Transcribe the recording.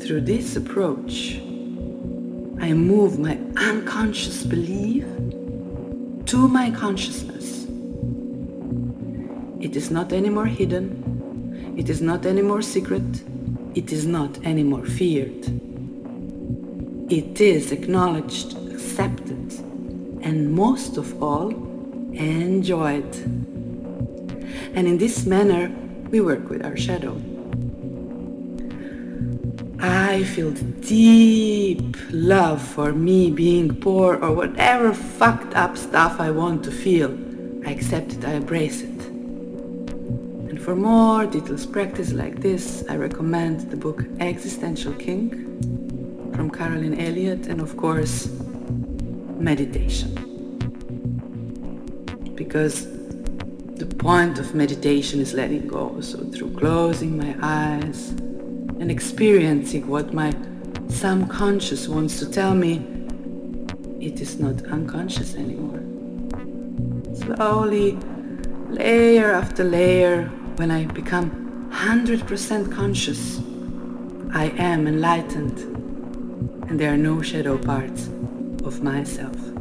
Through this approach, I move my unconscious belief to my consciousness. It is not anymore hidden. It is not anymore secret. It is not anymore feared. It is acknowledged, accepted, and most of all, enjoyed. And in this manner, we work with our shadow. I feel deep love for me being poor or whatever fucked up stuff I want to feel. I accept it, I embrace it. And for more detailed practice like this, I recommend the book Existential King from Caroline Elliott, and of course, meditation. Because the point of meditation is letting go. So through closing my eyes and experiencing what my subconscious wants to tell me, it is not unconscious anymore. Slowly, layer after layer, when I become 100% conscious, I am enlightened, and there are no shadow parts of myself.